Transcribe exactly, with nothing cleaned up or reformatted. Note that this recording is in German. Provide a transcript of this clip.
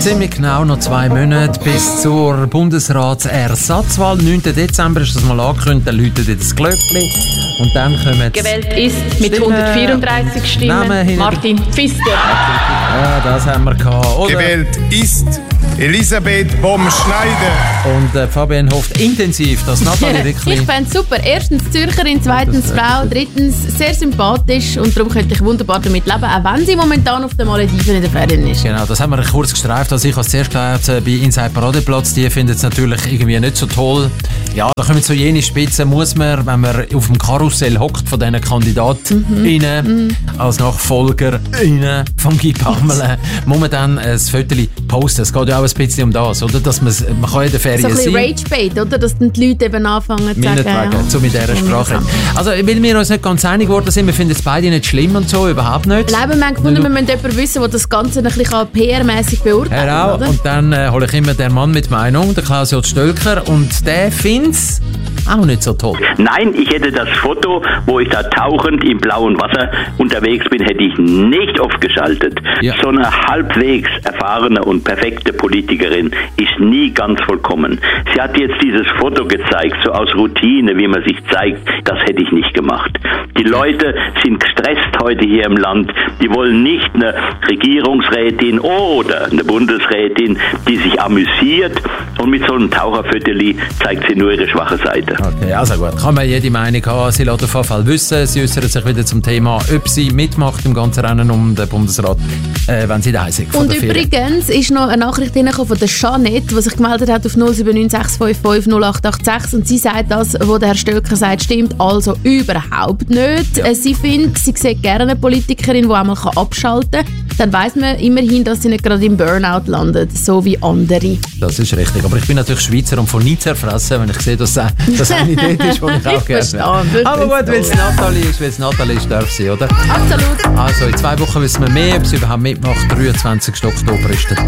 Ziemlich genau noch zwei Monate bis zur Bundesratsersatzwahl. neunten Dezember ist das mal angekündigt, dann läutet das Glöckchen. Und dann kommen gewählt ist mit Stimmen. hundertvierunddreißig Stimmen Martin Pfister. Ja, das haben wir gehabt. Oder? Gewählt ist Elisabeth Baum-Schneider. Und äh, Fabienne hofft intensiv, dass Nathalie wirklich... Ich fände es super. Erstens Zürcherin, zweitens Frau, drittens sehr sympathisch und darum könnte ich wunderbar damit leben, auch wenn sie momentan auf den Malediven in der Ferien ist. Genau, das haben wir kurz gestreift. Also ich habe es zuerst gehört, äh, bei Inside Paradeplatz, die finden es natürlich irgendwie nicht so toll. Ja, da kommen so jene Spitzen, muss man, wenn man auf dem Karussell hockt von diesen KandidatInnen, mhm. als NachfolgerInnen von Guy Parmelin, muss man dann ein Foto posten. Es geht ja auch ein bisschen um das, oder? Dass man kann in der Ferien sein. So ein sein. bisschen Rage-Bait, oder? Dass dann die Leute eben anfangen zu sagen. Ja. So mit dieser Sprache. Also, weil wir uns nicht ganz einig geworden sind, wir finden es beide nicht schlimm und so, überhaupt nicht. Leider, wir haben gefunden, wir müssen jemanden wissen, der das Ganze ein bisschen P R-mäßig beurteilen kann. Genau, und dann äh, hole ich immer den Mann mit Meinung, der Klaus-J. Stölker, und der findet es auch nicht so toll. Nein, ich hätte das Foto, wo ich da tauchend im blauen Wasser unterwegs bin, hätte ich nicht aufgeschaltet. Ja. So eine halbwegs erfahrene und perfekte Politikerin ist nie ganz vollkommen. Sie hat jetzt dieses Foto gezeigt, so aus Routine, wie man sich zeigt. Das hätte ich nicht gemacht. Die Leute sind gestresst heute hier im Land. Die wollen nicht eine Regierungsrätin oder eine Bundesrätin, die sich amüsiert, und mit so einem Taucherviertel zeigt sie nur ihre schwache Seite. Okay, also gut. Kann man jede Meinung haben. Sie lässt auf jeden Fall wissen. Sie äußert sich wieder zum Thema, ob sie mitmacht im ganzen Rennen um den Bundesrat, äh, wenn sie da sind. Und übrigens ist noch eine Nachricht reingekommen von der Jeanette, die sich gemeldet hat auf null sieben neun sechs fünf fünf null acht acht sechs, und sie sagt, das, was der Herr Stölker sagt, stimmt also überhaupt nicht. Ja. Sie findet, sie sieht gerne eine Politikerin, die einmal abschalten kann. Dann weiss man immerhin, dass sie nicht gerade im Burnout landet, so wie andere. Das ist richtig. Aber ich bin natürlich Schweizer und von nichts erfressen, wenn ich sehe, dass das eine Idee ist, die ich auch gerne habe. Aber gut, weil es Nathalie ist, weil es Nathalie ist, darf sie, oder? Absolut. Also in zwei Wochen wissen wir mehr, ob sie überhaupt mitmacht. dreiundzwanzigsten Oktober ist der